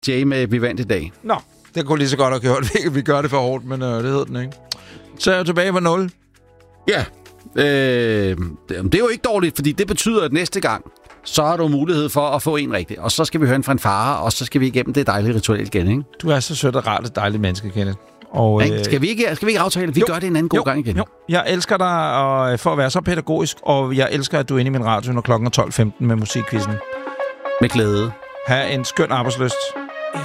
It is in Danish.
Jay med Vivant i dag. Nå, det kunne lige så godt have gjort. Vi gør det for hårdt, men det hedder den ikke. Så er jeg tilbage på 0. Ja. Det er jo ikke dårligt, fordi det betyder, at næste gang, så har du mulighed for at få en rigtig. Og så skal vi høre en fanfare, og så skal vi igennem det dejlige ritual igen, ikke? Du er så sødt og rart et dejligt menneske, Kenneth. Og, skal vi ikke aftale? Vi gør det en anden god gang igen. Jo. Jeg elsker dig og for at være så pædagogisk, og jeg elsker, at du er inde i min radio, når klokken er 12:15 med musikquizzen. Med glæde. Ha' en skøn arbejdslyst.